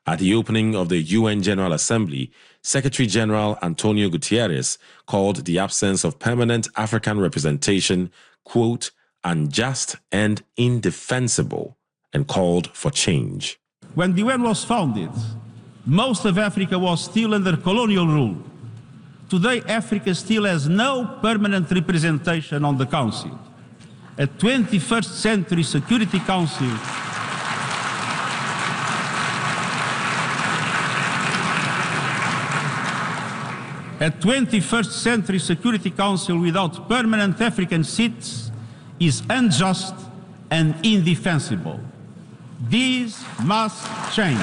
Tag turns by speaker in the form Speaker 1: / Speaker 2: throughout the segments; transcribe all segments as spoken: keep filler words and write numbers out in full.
Speaker 1: At the opening of the U N General Assembly, Secretary-General Antonio Guterres called the absence of permanent African representation, quote, unjust and indefensible, and called for change.
Speaker 2: When the U N was founded, most of Africa was still under colonial rule. Today, Africa still has no permanent representation on the Council. A twenty-first century Security Council A twenty-first century Security Council without permanent African seats is unjust and indefensible. These must change.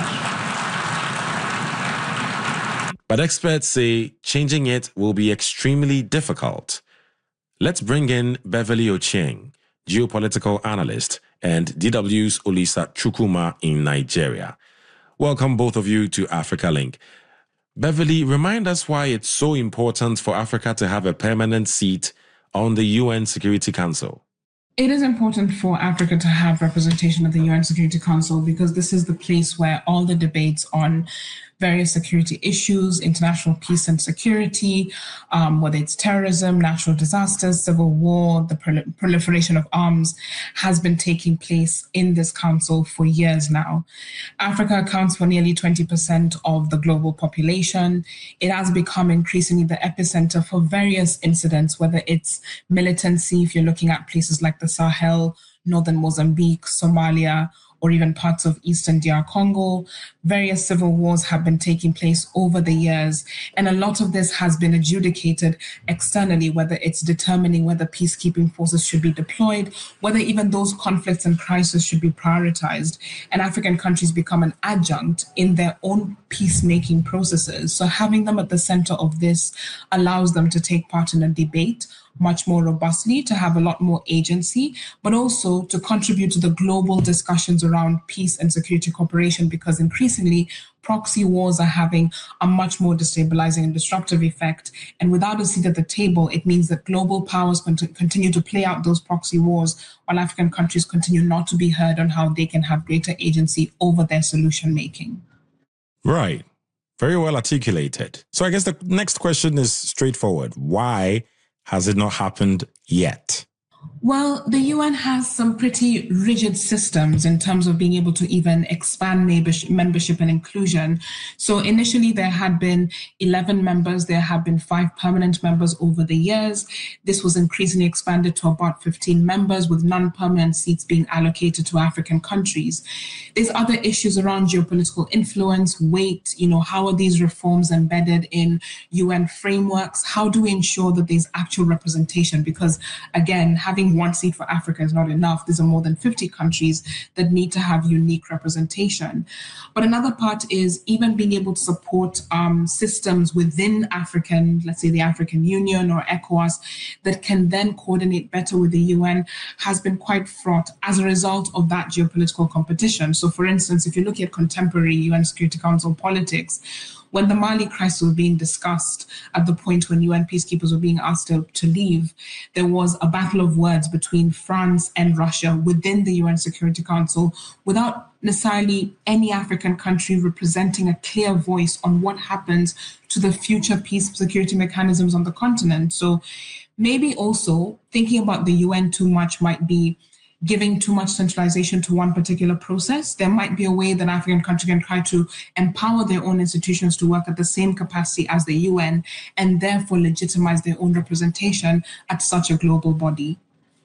Speaker 1: But experts say changing it will be extremely difficult. Let's bring in Beverly Ochieng, geopolitical analyst, and D W's Olisa Chukwuma in Nigeria. Welcome both of you to Africa Link. Beverly, remind us why it's so important for Africa to have a permanent seat on the U N Security Council.
Speaker 3: It is important for Africa to have representation at the U N Security Council because this is the place where all the debates on various security issues, international peace and security, um, whether it's terrorism, natural disasters, civil war, the prol- proliferation of arms, has been taking place in this council for years now. Africa accounts for nearly twenty percent of the global population. It has become increasingly the epicenter for various incidents, whether it's militancy, if you're looking at places like the Sahel, northern Mozambique, Somalia, or even parts of eastern D R Congo. Various civil wars have been taking place over the years, and a lot of this has been adjudicated externally, whether it's determining whether peacekeeping forces should be deployed, whether even those conflicts and crises should be prioritized, and African countries become an adjunct in their own peacemaking processes. So having them at the center of this allows them to take part in a debate much more robustly, to have a lot more agency, but also to contribute to the global discussions around peace and security cooperation, because increasingly proxy wars are having a much more destabilizing and disruptive effect. And without a seat at the table, it means that global powers continue to play out those proxy wars while African countries continue not to be heard on how they can have greater agency over their solution making.
Speaker 1: Right. Very well articulated. So I guess the next question is straightforward. Why has it not happened yet?
Speaker 3: Well, the U N has some pretty rigid systems in terms of being able to even expand membership and inclusion. So initially there had been eleven members. There have been five permanent members over the years. This was increasingly expanded to about fifteen members, with non-permanent seats being allocated to African countries. There's other issues around geopolitical influence, weight, you know, how are these reforms embedded in U N frameworks? How do we ensure that there's actual representation? Because again, having one seat for Africa is not enough. There's more than fifty countries that need to have unique representation. But another part is even being able to support um, systems within African, let's say the African Union or ECOWAS, that can then coordinate better with the U N has been quite fraught as a result of that geopolitical competition. So for instance, if you look at contemporary U N Security Council politics, when the Mali crisis was being discussed at the point when U N peacekeepers were being asked to, to leave, there was a battle of words between France and Russia within the U N Security Council without necessarily any African country representing a clear voice on what happens to the future peace security mechanisms on the continent. So maybe also thinking about the U N too much might be giving too much centralization to one particular process. There might be a way that African countries can try to empower their own institutions to work at the same capacity as the U N and therefore legitimize their own representation at such a global body.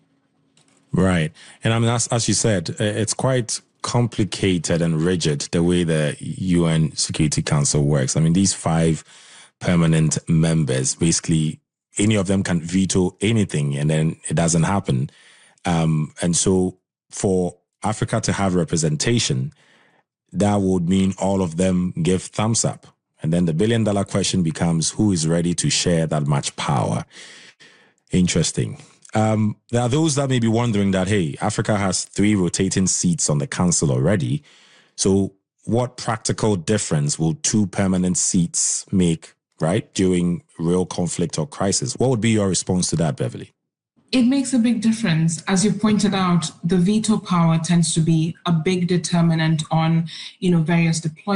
Speaker 1: Right. And I mean, as, as you said, it's quite complicated and rigid the way the U N Security Council works. I mean, these five permanent members, basically any of them can veto anything and then it doesn't happen. Um, and so for Africa to have representation, that would mean all of them give thumbs up. And then the billion dollar question becomes, who is ready to share that much power? Interesting. Um, there are those that may be wondering that, hey, Africa has three rotating seats on the council already. So what practical difference will two permanent seats make, right, during real conflict or crisis? What would be your response to that, Beverly?
Speaker 3: It makes a big difference. As you pointed out, the veto power tends to be a big determinant on, you know, various deployments.